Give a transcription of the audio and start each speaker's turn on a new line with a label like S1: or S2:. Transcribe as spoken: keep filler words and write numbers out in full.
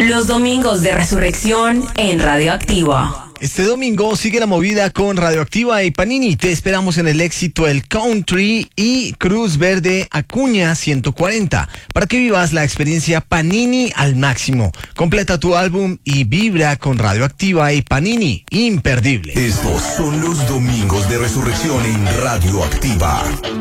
S1: Los domingos de resurrección en Radioactiva.
S2: Este domingo sigue la movida con Radioactiva y Panini. Te esperamos en el éxito El Country y Cruz Verde Acuña ciento cuarenta para que vivas la experiencia Panini al máximo. Completa tu álbum y vibra con Radioactiva y Panini. Imperdible.
S3: Estos son los domingos de resurrección en Radioactiva.